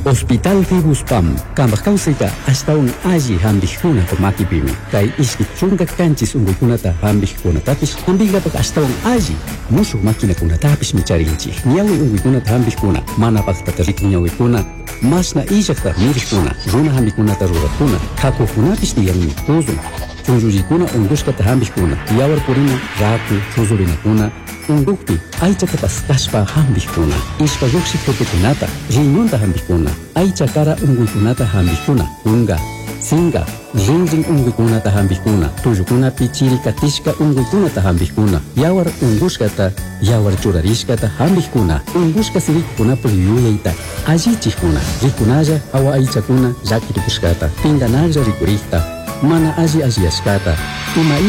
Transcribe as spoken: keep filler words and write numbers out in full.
Hospital Fibuspam, kambak kausika hasta un alli hambijuna ko makipimi. Kay iskit chunga kanchis ungukunata hambijuna tapis hambigapak hasta un alli musu makina kuna tapis micharinchi. Nyawi ungukunata hambijuna mana paktarik nyawi kuna mas na ijakta mirikuna runa hambikunata rurakuna kakukunapis niyangmi kuzun. Chunjujikuna unguskata hambijuna yawar purina raku chuzurinakuna undukpi aychata paskashpa hambijuna ishpa lluksi pepekunata riñunta hambijuna aycha kara unguikunata hambijuna unga singa rinrin unguikunata hambijuna tuyukuna pichiri katishka unguikunata hambijuna yawar unguskata yawar churarishkata hambijuna unguska sirikkunapuk yuyayta allichijuna rikunalla awa aychakuna llakirikushkata pinganalla rikurikta mana alli alliyashkata ima